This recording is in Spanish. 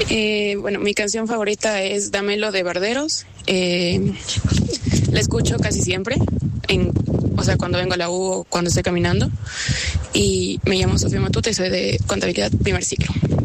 Bueno, mi canción favorita es Dámelo de Verderos. La escucho casi siempre, cuando vengo a la U o cuando estoy caminando. Y me llamo Sofía Matute y soy de Contabilidad primer ciclo.